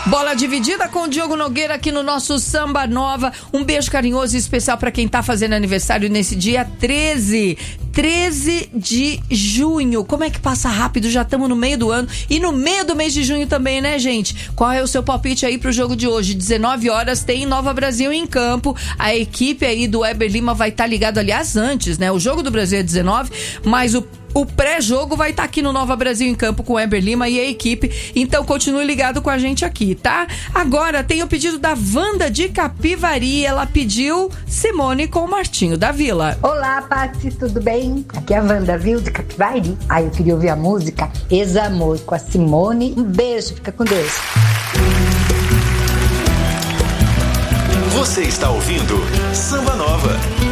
Bola dividida com o Diogo Nogueira aqui no nosso Samba Nova. Um beijo carinhoso e especial para quem tá fazendo aniversário nesse dia 13 de junho. Como é que passa rápido? Já estamos no meio do ano e no meio do mês de junho também, né, gente? Qual é o seu palpite aí pro jogo de hoje? 19 horas tem Nova Brasil em campo. A equipe aí do Weber Lima vai estar ligado, aliás, antes, né? O jogo do Brasil é 19, mas o pré-jogo vai estar aqui no Nova Brasil em campo com o Weber Lima e a equipe. Então continue ligado com a gente aqui, tá? Agora tem o pedido da Wanda de Capivari. Ela pediu Simone com o Martinho da Vila. Olá, Paty, tudo bem? Aqui é a Wanda, viu, de Capivari. Eu queria ouvir a música Ex-Amor com a Simone. Um beijo, fica com Deus. Você está ouvindo Samba Nova.